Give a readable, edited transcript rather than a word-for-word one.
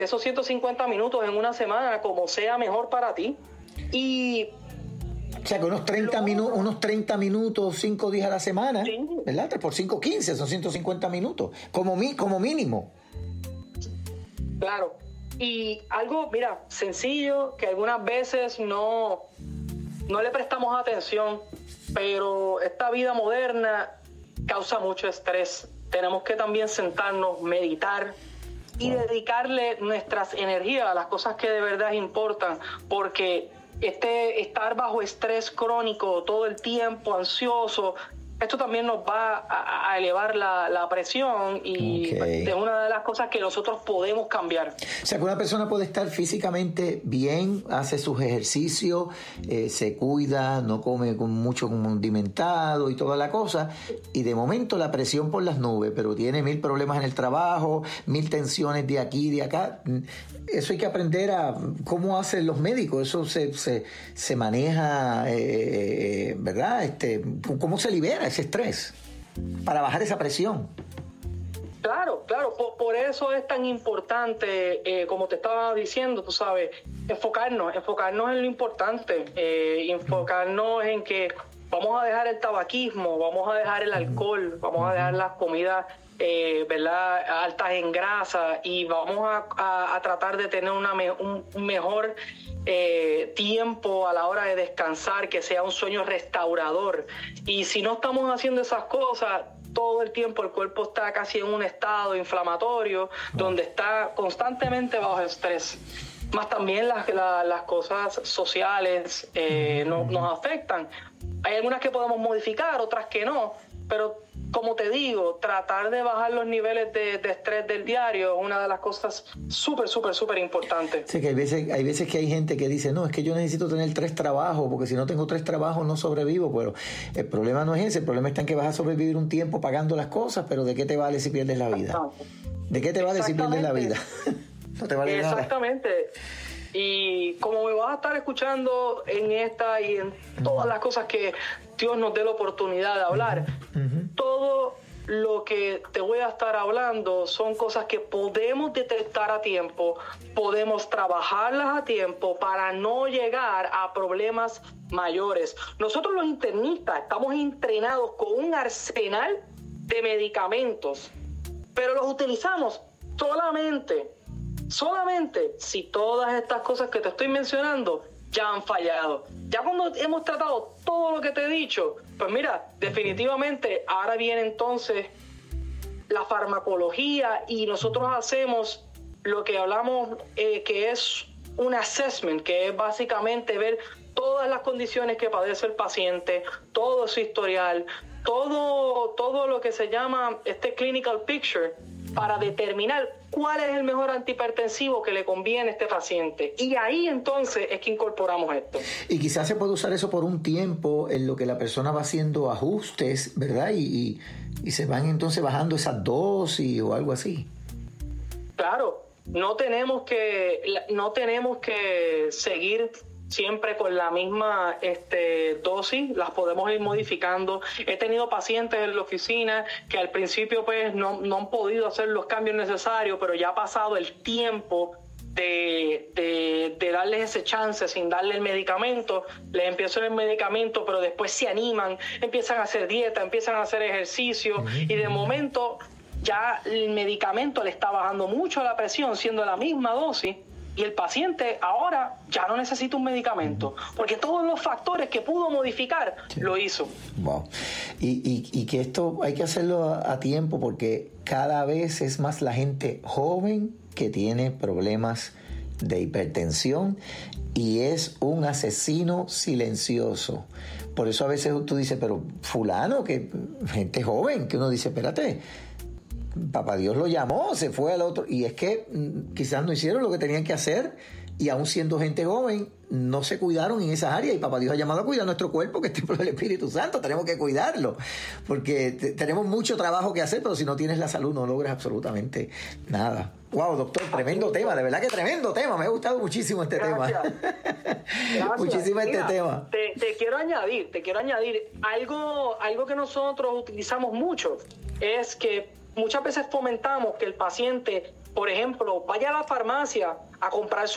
esos 150 minutos en una semana, como sea mejor para ti. Y o sea que unos 30 minutos, 5 días a la semana, sí, ¿verdad? 3 por 5, 15, son 150 minutos, como mínimo. claro. Y algo, mira, sencillo, que algunas veces no le prestamos atención, pero esta vida moderna causa mucho estrés. Tenemos que también sentarnos, meditar y dedicarle nuestras energías a las cosas que de verdad importan, porque estar bajo estrés crónico todo el tiempo, ansioso, esto también nos va a elevar la presión y es una de las cosas que nosotros podemos cambiar. O sea, que una persona puede estar físicamente bien, hace sus ejercicios, se cuida, no come con mucho condimentado y toda la cosa, y de momento la presión por las nubes, pero tiene 1000 problemas en el trabajo, 1000 tensiones de aquí y de acá. Eso hay que aprender a cómo hacen los médicos, eso se maneja, ¿verdad? ¿Cómo se libera ese estrés para bajar esa presión? Claro, por eso es tan importante, como te estaba diciendo, tú sabes, enfocarnos en lo importante, enfocarnos en que vamos a dejar el tabaquismo, vamos a dejar el alcohol, vamos a dejar las comidas ¿verdad? Altas en grasa, y vamos a tratar de tener un mejor tiempo a la hora de descansar, que sea un sueño restaurador. Y si no estamos haciendo esas cosas, todo el tiempo el cuerpo está casi en un estado inflamatorio, donde está constantemente bajo estrés. Más también las cosas sociales nos afectan. Hay algunas que podemos modificar, otras que no, pero como te digo, tratar de bajar los niveles de estrés del diario es una de las cosas súper importantes. Sí, que hay veces que hay gente que dice, no, es que yo necesito tener 3 trabajos, porque si no tengo 3 trabajos no sobrevivo. Pero el problema no es ese, el problema está en que vas a sobrevivir un tiempo pagando las cosas, pero ¿de qué te vale si pierdes la vida? ¿De qué te vale si pierdes la vida? No te vale nada. Exactamente. Y como me vas a estar escuchando en esta y en todas las cosas que Dios nos dé la oportunidad de hablar, todo lo que te voy a estar hablando son cosas que podemos detectar a tiempo, podemos trabajarlas a tiempo para no llegar a problemas mayores. Nosotros los internistas estamos entrenados con un arsenal de medicamentos, pero los utilizamos solamente si todas estas cosas que te estoy mencionando ya han fallado. Ya cuando hemos tratado todo lo que te he dicho, pues mira, definitivamente ahora viene entonces la farmacología, y nosotros hacemos lo que hablamos que es un assessment, que es básicamente ver todas las condiciones que padece el paciente, todo su historial, todo lo que se llama clinical picture, para determinar cuál es el mejor antihipertensivo que le conviene a este paciente. Y ahí entonces es que incorporamos esto. Y quizás se puede usar eso por un tiempo en lo que la persona va haciendo ajustes, ¿verdad? Y se van entonces bajando esas dosis o algo así. Claro, no tenemos que seguir siempre con la misma dosis, las podemos ir modificando. He tenido pacientes en la oficina que al principio pues no han podido hacer los cambios necesarios, pero ya ha pasado el tiempo de darles ese chance sin darle el medicamento. Les empiezo el medicamento, pero después se animan, empiezan a hacer dieta, empiezan a hacer ejercicio, y de momento ya el medicamento le está bajando mucho la presión, siendo la misma dosis. Y el paciente ahora ya no necesita un medicamento, porque todos los factores que pudo modificar lo hizo. Wow. Y que esto hay que hacerlo a tiempo, porque cada vez es más la gente joven que tiene problemas de hipertensión, y es un asesino silencioso. Por eso a veces tú dices, pero fulano, que gente joven, que uno dice, espérate, papá Dios lo llamó, se fue al otro, y es que quizás no hicieron lo que tenían que hacer, y aún siendo gente joven no se cuidaron en esas áreas, y papá Dios ha llamado a cuidar nuestro cuerpo, que es templo del Espíritu Santo. Tenemos que cuidarlo, porque tenemos mucho trabajo que hacer, pero si no tienes la salud no logras absolutamente nada. Wow, doctor, tremendo tema, de verdad que tremendo tema, me ha gustado muchísimo este Gracias. tema. Muchísimo este tema. Te quiero añadir algo que nosotros utilizamos mucho, es que muchas veces fomentamos que el paciente por ejemplo, vaya a la farmacia a comprar